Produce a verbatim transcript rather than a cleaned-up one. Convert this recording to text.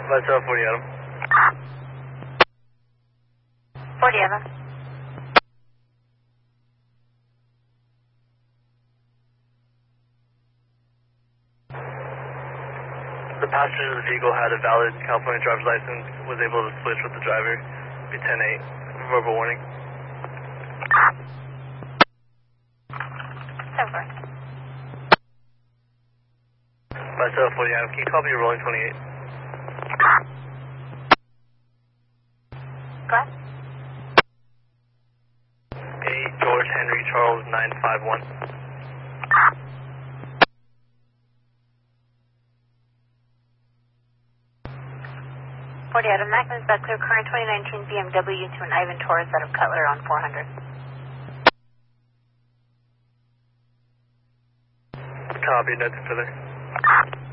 Myself, forty Adam. forty Adam. The passenger of the vehicle had a valid California driver's license, was able to switch with the driver. Be ten eight. Verbal warning. Over. Myself, forty Adam. Can you copy your rolling twenty-eight? Go ahead. eight George Henry Charles nine five one. forty Adam. Magnus back clear current twenty nineteen B M W to an Ivan Torres out of Cutler on four hundred. Copy, nothing further.